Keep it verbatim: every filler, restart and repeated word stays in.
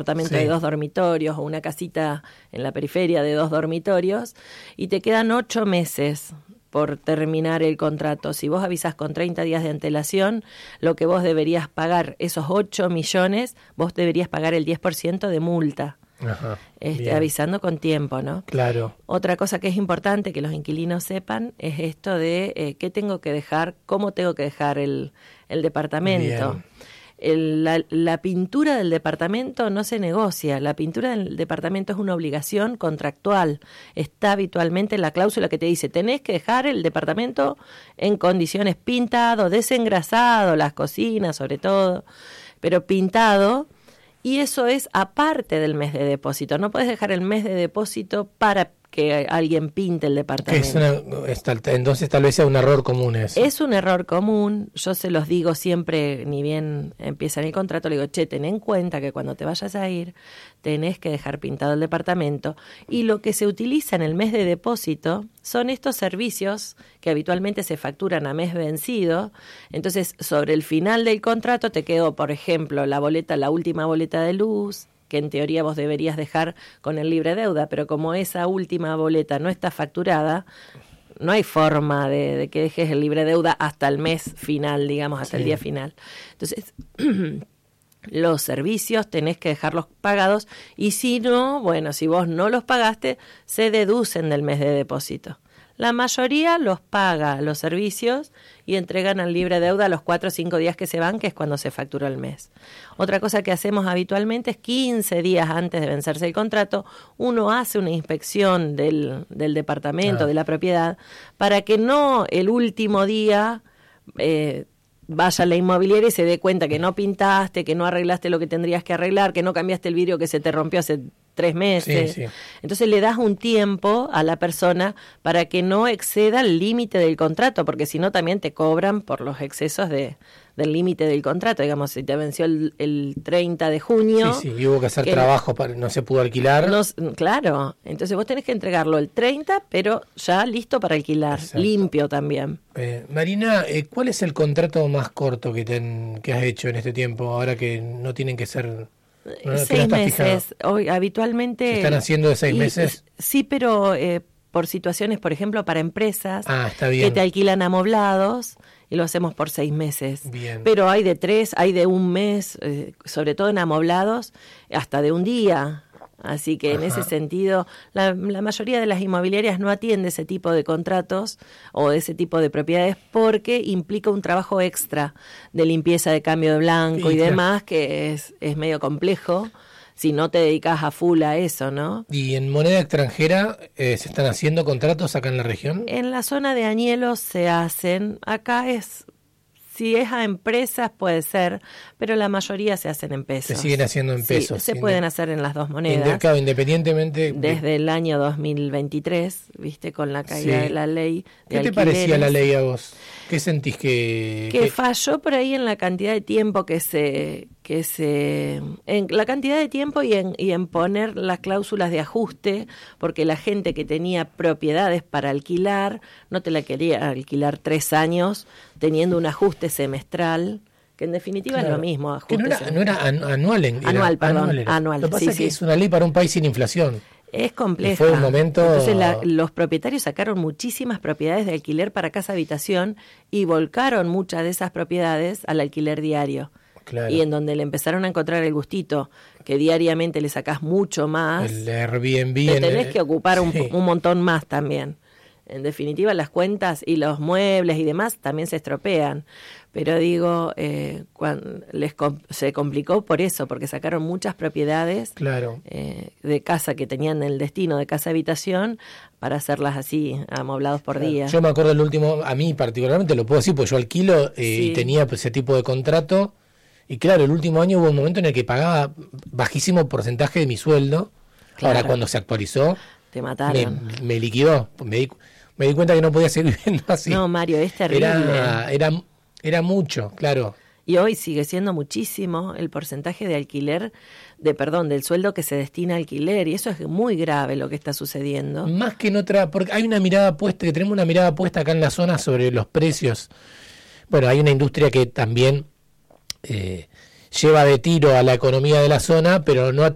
departamento Sí. de dos dormitorios o una casita en la periferia de dos dormitorios y te quedan ocho meses por terminar el contrato. Si vos avisás con treinta días de antelación, lo que vos deberías pagar, esos ocho millones, vos deberías pagar el diez por ciento de multa. Ajá, Este, bien. avisando con tiempo, ¿no? Claro. Otra cosa que es importante que los inquilinos sepan es esto de eh, qué tengo que dejar, cómo tengo que dejar el, el departamento. Bien. El, la, la pintura del departamento no se negocia, la pintura del departamento es una obligación contractual, está habitualmente en la cláusula que te dice, tenés que dejar el departamento en condiciones pintado, desengrasado, las cocinas sobre todo, pero pintado. Y eso es aparte del mes de depósito. No puedes dejar el mes de depósito para que alguien pinte el Que departamento. es una, es tal- entonces tal vez sea un error común eso. Es un error común. Yo se los digo siempre, ni bien empiezan el contrato, le digo, che, ten en cuenta que cuando te vayas a ir, tenés que dejar pintado el departamento. Y lo que se utiliza en el mes de depósito son estos servicios que habitualmente se facturan a mes vencido. Entonces, sobre el final del contrato te quedó, por ejemplo, la boleta, la última boleta de luz, que en teoría vos deberías dejar con el libre deuda, pero como esa última boleta no está facturada, no hay forma de, de que dejes el libre deuda hasta el mes final, digamos, hasta Sí. el día final. Entonces, los servicios tenés que dejarlos pagados y si no, bueno, si vos no los pagaste, se deducen del mes de depósito. La mayoría los paga los servicios y entregan al libre deuda los cuatro o cinco días que se van, que es cuando se facturó el mes. Otra cosa que hacemos habitualmente es quince días antes de vencerse el contrato, uno hace una inspección del, del departamento, Ah. de la propiedad, para que no el último día eh, vaya a la inmobiliaria y se dé cuenta que no pintaste, que no arreglaste lo que tendrías que arreglar, que no cambiaste el vidrio que se te rompió hace tres meses. Sí, sí. Entonces le das un tiempo a la persona para que no exceda el límite del contrato, porque si no también te cobran por los excesos de, del límite del contrato. Digamos, si te venció el, el treinta de junio... Sí, sí, y hubo que hacer que trabajo, para, no se pudo alquilar. no, claro, entonces vos tenés que entregarlo el treinta, pero ya listo para alquilar, Exacto. limpio también. Eh, Marina, eh, ¿cuál es el contrato más corto que, ten, que has hecho en este tiempo, ahora que no tienen que ser... No, que no seis estás meses, hoy habitualmente... ¿Se están haciendo de seis y- meses? Sí, pero eh, por situaciones, por ejemplo, para empresas Ah, está que bien. te alquilan amoblados y lo hacemos por seis meses. Bien. Pero hay de tres, hay de un mes, eh, sobre todo en amoblados, hasta de un día. Así que en Ajá. ese sentido, la, la mayoría de las inmobiliarias no atiende ese tipo de contratos o ese tipo de propiedades porque implica un trabajo extra de limpieza de cambio de blanco Sí, y claro. demás, que es, es medio complejo si no te dedicas a full a eso, ¿no? ¿Y en moneda extranjera eh, se están haciendo contratos acá en la región? En la zona de Añelos se hacen, acá es, si es a empresas puede ser, pero la mayoría se hacen en pesos. Se siguen haciendo en Sí, pesos. se Inde- pueden hacer en las dos inde- monedas. claro, independientemente... de- Desde el año dos mil veintitrés, viste, con la caída Sí. de la ley de ¿Qué te alquileres, parecía la ley a vos? ¿Qué sentís que...? que que- falló por ahí en la cantidad de tiempo que se que se en la cantidad de tiempo y en y en poner las cláusulas de ajuste, porque la gente que tenía propiedades para alquilar no te la quería alquilar tres años teniendo un ajuste semestral, que en definitiva Claro, es lo mismo, que ajuste no era, semestral. no era an- anual. en- era- Anual, perdón, era. anual, Lo que pasa sí, es que sí. es una ley para un país sin inflación. Es compleja. Y fue un momento- Entonces la- los propietarios sacaron muchísimas propiedades de alquiler para casa habitación y volcaron muchas de esas propiedades al alquiler diario. Claro. Y en donde le empezaron a encontrar el gustito, que diariamente le sacás mucho más, El Airbnb... te en- tenés que ocupar un, sí. un montón más también. En definitiva, las cuentas y los muebles y demás también se estropean. Pero digo, eh, cuan- les com- se complicó por eso, porque sacaron muchas propiedades Claro. eh, de casa que tenían el destino de casa habitación para hacerlas así, amoblados por Claro. día. Yo me acuerdo el último, a mí particularmente lo puedo decir, porque yo alquilo eh, Sí. y tenía pues, ese tipo de contrato. Y claro, el último año hubo un momento en el que pagaba bajísimo porcentaje de mi sueldo. Claro. Ahora, cuando se actualizó, Te me, mataron. me liquidó. Me di, me di cuenta que no podía seguir viviendo así. No, Mario, es terrible. Era, era, era mucho, claro. Y hoy sigue siendo muchísimo el porcentaje de alquiler, de perdón, del sueldo que se destina a alquiler. Y eso es muy grave lo que está sucediendo. Más que en otra, porque hay una mirada puesta, que tenemos una mirada puesta acá en la zona sobre los precios. Bueno, hay una industria que también eh, lleva de tiro a la economía de la zona, pero no a